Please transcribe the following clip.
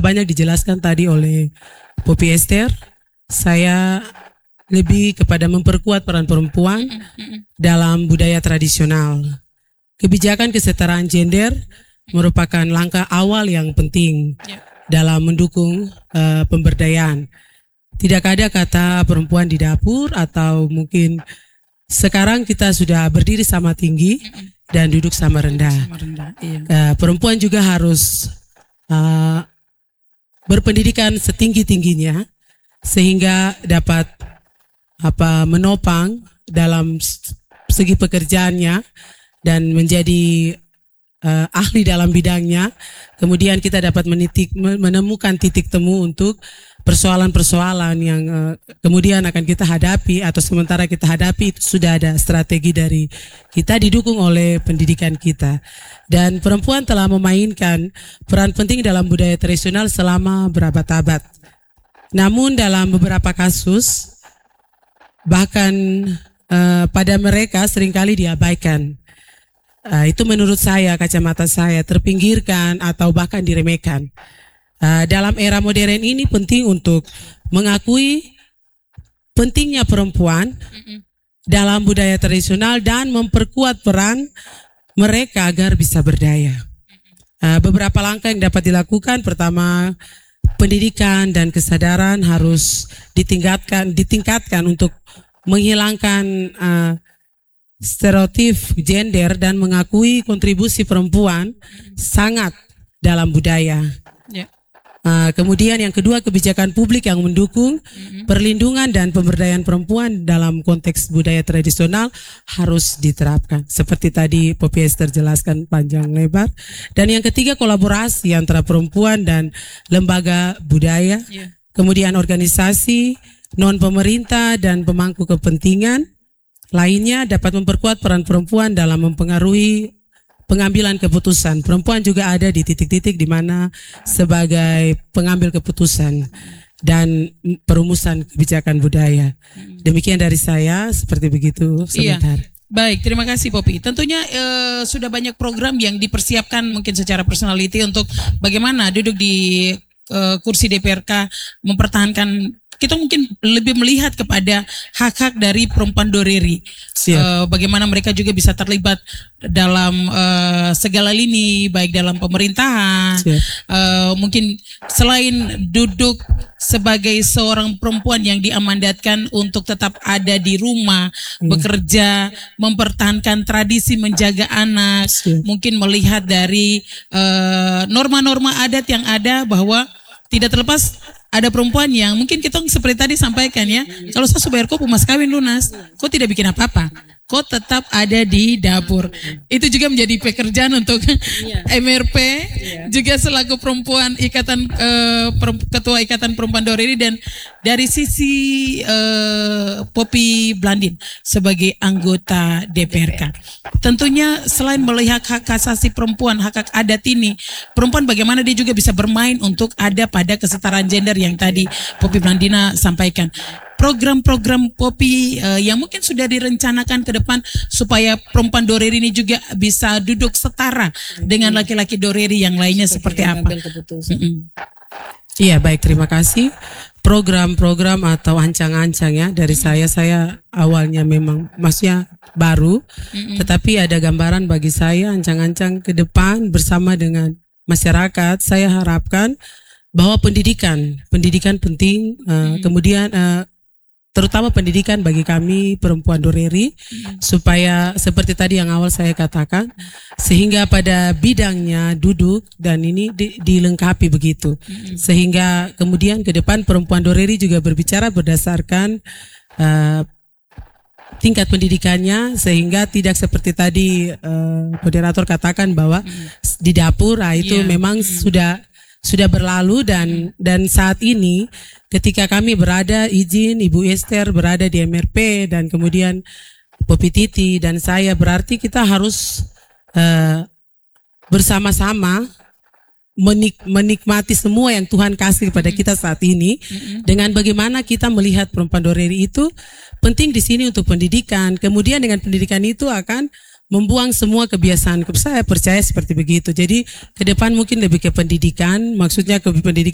banyak dijelaskan tadi oleh Poppy Esther. Saya lebih kepada memperkuat peran perempuan dalam budaya tradisional. Kebijakan kesetaraan gender merupakan langkah awal yang penting dalam mendukung pemberdayaan. Tidak ada kata perempuan di dapur, atau mungkin sekarang kita sudah berdiri sama tinggi dan duduk sama rendah. Perempuan juga harus berpendidikan setinggi-tingginya sehingga dapat menopang dalam segi pekerjaannya dan menjadi ahli dalam bidangnya. Kemudian kita dapat menemukan titik temu untuk persoalan-persoalan yang kemudian akan kita hadapi atau sementara kita hadapi. Itu sudah ada strategi dari kita, didukung oleh pendidikan kita. Dan perempuan telah memainkan peran penting dalam budaya tradisional selama berabad-abad. Namun dalam beberapa kasus bahkan pada mereka seringkali diabaikan. Itu menurut saya, kacamata saya, terpinggirkan atau bahkan diremehkan. Dalam era modern ini penting untuk mengakui pentingnya perempuan dalam budaya tradisional dan memperkuat peran mereka agar bisa berdaya. Beberapa langkah yang dapat dilakukan: pertama, pendidikan dan kesadaran harus ditingkatkan untuk menghilangkan stereotip gender dan mengakui kontribusi perempuan sangat dalam budaya. Kemudian yang kedua, kebijakan publik yang mendukung perlindungan dan pemberdayaan perempuan dalam konteks budaya tradisional harus diterapkan. Seperti tadi Poppy Esther jelaskan panjang lebar. Dan yang ketiga, kolaborasi antara perempuan dan lembaga budaya, kemudian organisasi non-pemerintah dan pemangku kepentingan lainnya dapat memperkuat peran perempuan dalam mempengaruhi pengambilan keputusan. Perempuan juga ada di titik-titik di mana sebagai pengambil keputusan dan perumusan kebijakan budaya. Demikian dari saya, seperti begitu sebentar. Baik, terima kasih Poppy. Tentunya sudah banyak program yang dipersiapkan mungkin secara personality untuk bagaimana duduk di kursi DPRK mempertahankan. Kita mungkin lebih melihat kepada hak-hak dari perempuan Doreri. Bagaimana mereka juga bisa terlibat dalam segala lini, baik dalam pemerintahan. Mungkin selain duduk sebagai seorang perempuan yang diamandatkan untuk tetap ada di rumah, bekerja, mempertahankan tradisi, menjaga anak. Mungkin melihat dari norma-norma adat yang ada, bahwa tidak terlepas ada perempuan yang mungkin kita seperti tadi sampaikan ya, kalau saya bayar kau mas kawin lunas, kau tidak bikin apa-apa, kau tetap ada di dapur. Itu juga menjadi pekerjaan untuk MRP, juga selaku perempuan ketua Ikatan Perempuan Doreri, dan dari sisi Poppy Blandin sebagai anggota DPRK. Tentunya selain melihat hak asasi perempuan, hak adat ini, perempuan bagaimana dia juga bisa bermain untuk ada pada kesetaraan gender yang tadi Poppy Blandina sampaikan. Program-program Poppy yang mungkin sudah direncanakan ke depan supaya perempuan Doreri ini juga bisa duduk setara dengan laki-laki Doreri yang lainnya seperti apa? Iya, baik, terima kasih. Program-program atau ancang-ancang ya dari saya awalnya memang maksudnya baru, tetapi ada gambaran bagi saya ancang-ancang ke depan bersama dengan masyarakat. Saya harapkan bahwa pendidikan penting, kemudian terutama pendidikan bagi kami perempuan Doreri, supaya seperti tadi yang awal saya katakan, sehingga pada bidangnya duduk dan ini dilengkapi begitu, sehingga kemudian ke depan perempuan Doreri juga berbicara berdasarkan tingkat pendidikannya, sehingga tidak seperti tadi moderator katakan bahwa di dapur itu memang sudah berlalu, dan saat ini ketika kami berada, izin Ibu Esther berada di MRP dan kemudian Poppy Titi dan saya, berarti kita harus bersama-sama menikmati semua yang Tuhan kasih kepada kita saat ini, dengan bagaimana kita melihat perempuan Doreri itu penting di sini untuk pendidikan. Kemudian dengan pendidikan itu akan membuang semua kebiasaan. Saya percaya seperti begitu. Jadi ke depan mungkin lebih ke pendidikan, maksudnya ke pendidikan